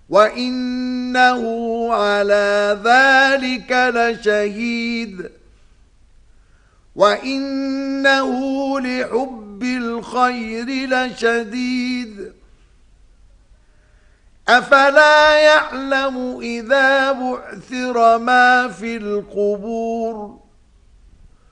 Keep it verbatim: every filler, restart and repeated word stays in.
وإنه على ذلك لشهيد وإنه لحب الخير لشديد أفلا يعلم إذا بعثر ما في القبور